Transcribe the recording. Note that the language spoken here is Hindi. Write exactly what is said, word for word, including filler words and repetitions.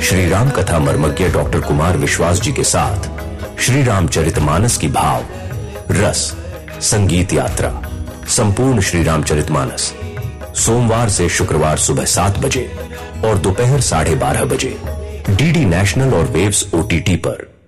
श्री राम कथा मर्मज्ञ डॉक्टर कुमार विश्वास जी के साथ श्री रामचरितमानस की भाव रस संगीत यात्रा संपूर्ण श्री रामचरितमानस सोमवार से शुक्रवार सुबह सात बजे और दोपहर साढ़े बारह बजे डीडी नेशनल और वेव्स ओटीटी पर।